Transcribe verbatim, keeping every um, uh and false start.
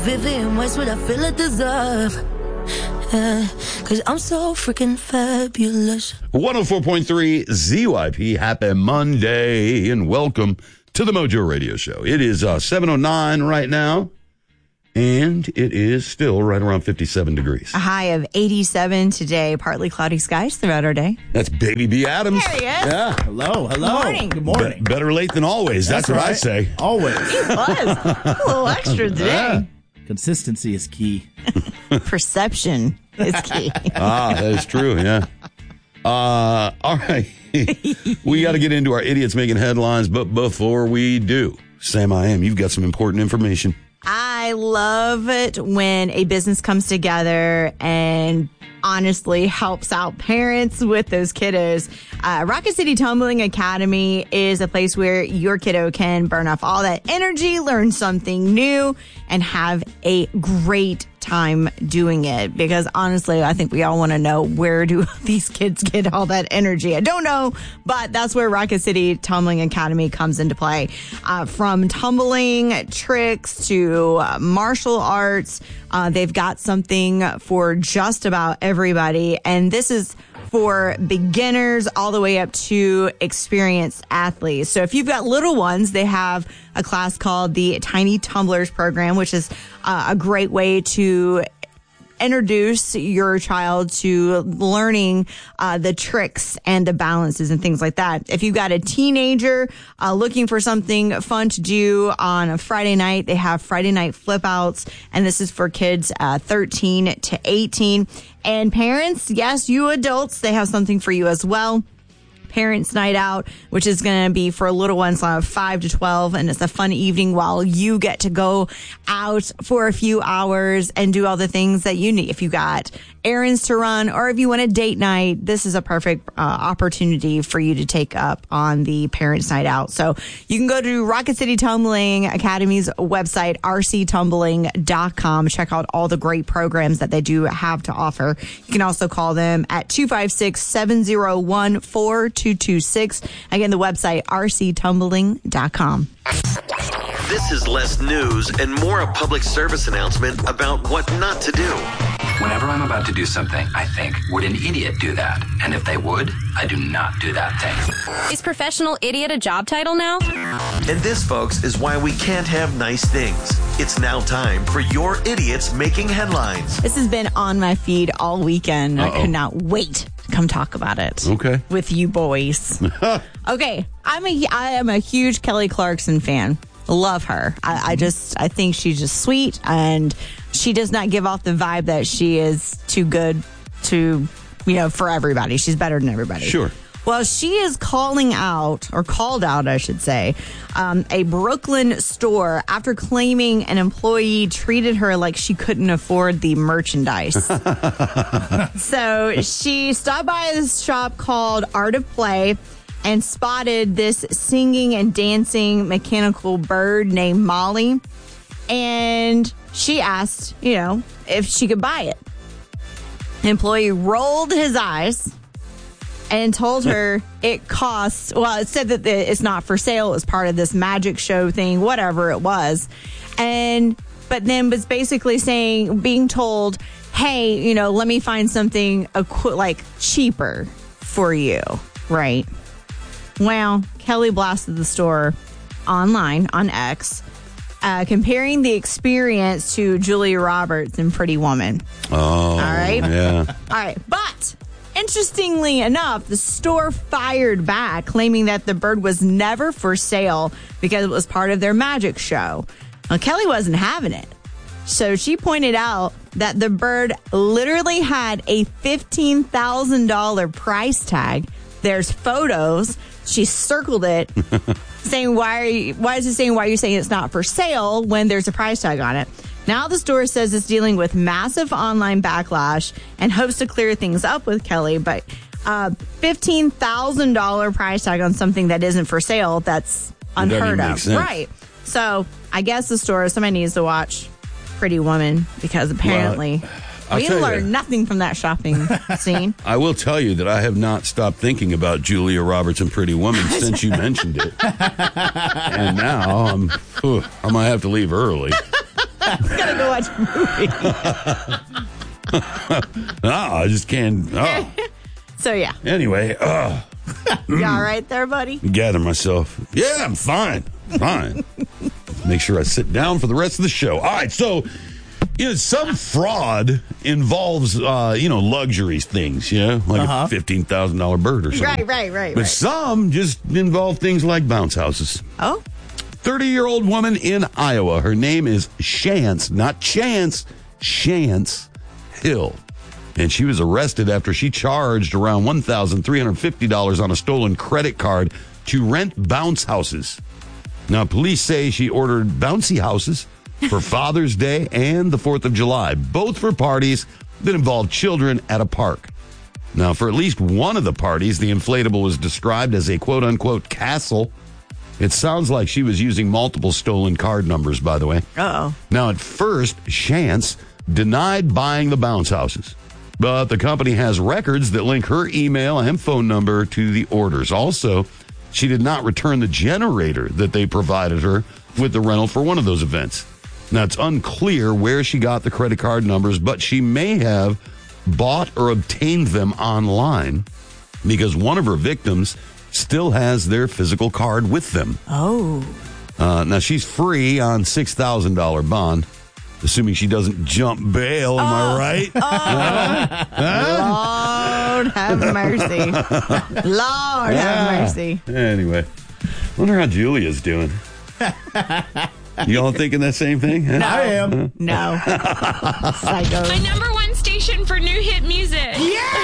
Vivian West, what I feel I deserve. Yeah, cause I'm so freaking fabulous. one oh four point three Z Y P. Happy Monday and welcome to the Mojo Radio Show. It is uh, seven oh nine right now, and it is still right around fifty-seven degrees. A high of eighty-seven today, partly cloudy skies throughout our day. That's Baby B. Adams. There he is. Yeah. Hello, hello. Good morning. Good morning. Be- better late than always. That's, That's what I right. say. Always. He was a little extra today. Yeah. Consistency is key. Perception is key. Ah, that is true, yeah. Uh, all right. We got to get into our idiots making headlines, but before we do, Sam I Am, you've got some important information. I love it when a business comes together and honestly helps out parents with those kiddos. Uh, Rocket City Tumbling Academy is a place where your kiddo can burn off all that energy, learn something new, and have a great time doing it. Because honestly, I think we all want to know, where do these kids get all that energy? I don't know, but that's where Rocket City Tumbling Academy comes into play. Uh, from tumbling tricks to uh, martial arts, uh, they've got something for just about everybody. And this is for beginners all the way up to experienced athletes. So if you've got little ones, they have a class called the Tiny Tumblers program, which is uh, a great way to introduce your child to learning uh, the tricks and the balances and things like that. If you've got a teenager uh, looking for something fun to do on a Friday night, they have Friday night flip outs, and this is for kids uh, thirteen to eighteen. And parents, yes, you adults, they have something for you as well. Parents Night Out, which is going to be for little ones uh, five to twelve, and it's a fun evening while you get to go out for a few hours and do all the things that you need. If you got errands to run or if you want a date night, this is a perfect uh, opportunity for you to take up on the Parents Night Out. So you can go to Rocket City Tumbling Academy's website, r c tumbling dot com. Check out all the great programs that they do have to offer. You can also call them at two five six, seven oh one, four two two six. Again, the website, r c tumbling dot com. This is less news and more a public service announcement about what not to do. Whenever I'm about to do something, I think, would an idiot do that? And if they would, I do not do that thing. Is professional idiot a job title now? And this, folks, is why we can't have nice things. It's now time for your idiots making headlines. This has been on my feed all weekend. Uh-oh. I could not wait to come talk about it. Okay. With you boys. Okay. I'm a, I am a huge Kelly Clarkson fan. Love her. I, I just, I think she's just sweet, and she does not give off the vibe that she is too good to, you know, for everybody. She's better than everybody. Sure. Well, she is calling out, or called out, I should say, um, a Brooklyn store after claiming an employee treated her like she couldn't afford the merchandise. So she stopped by this shop called Art of Play and spotted this singing and dancing mechanical bird named Molly. And she asked, you know, if she could buy it. The employee rolled his eyes and told her it costs, well, it said that it's not for sale. It was part of this magic show thing, whatever it was. And, but then was basically saying, being told, hey, you know, let me find something like cheaper for you, right? Well, Kelly blasted the store online on X, uh, comparing the experience to Julia Roberts in Pretty Woman. Oh, all right. Yeah. All right. But interestingly enough, the store fired back, claiming that the bird was never for sale because it was part of their magic show. Well, Kelly wasn't having it. So she pointed out that the bird literally had a fifteen thousand dollars price tag. There's photos. She circled it, saying, why are you, why is it saying, why are you saying it's not for sale when there's a price tag on it? Now the store says it's dealing with massive online backlash and hopes to clear things up with Kelly. But uh, fifteen thousand dollars price tag on something that isn't for sale, that's unheard of. Right. So I guess the store, somebody needs to watch Pretty Woman, because apparently... Well, we learned nothing from that shopping scene. I will tell you that I have not stopped thinking about Julia Roberts and Pretty Woman since you mentioned it. And now I'm, whew, I might have to leave early. Gotta go watch a movie. No, I just can't. Oh. So, yeah. Anyway, uh, You all right there, buddy? gather myself. Yeah, I'm fine. Fine. Make sure I sit down for the rest of the show. All right, so, you know, some fraud involves, uh, you know, luxury things, you know, like Uh-huh. a fifteen thousand dollars bird or something. Right, right, right, But right. some just involve things like bounce houses. Oh, thirty-year-old woman in Iowa. Her name is Chance, not Chance, Chance Hill. And she was arrested after she charged around one thousand three hundred fifty dollars on a stolen credit card to rent bounce houses. Now, police say she ordered bouncy houses for Father's Day and the fourth of July, both for parties that involved children at a park. Now, for at least one of the parties, the inflatable was described as a quote-unquote castle. It sounds like she was using multiple stolen card numbers, by the way. uh-oh. Now, at first, Chance denied buying the bounce houses, but the company has records that link her email and phone number to the orders. Also, she did not return the generator that they provided her with the rental for one of those events. Now, it's unclear where she got the credit card numbers, but she may have bought or obtained them online because one of her victims still has their physical card with them. Oh. Uh, now, she's free on six thousand dollars bond, assuming she doesn't jump bail. Am I right? Lord have mercy. Lord have mercy. Anyway, wonder how Julia's doing. You all thinking that same thing? Huh? I am. No. Psycho. My number one station for new hit music. Yeah!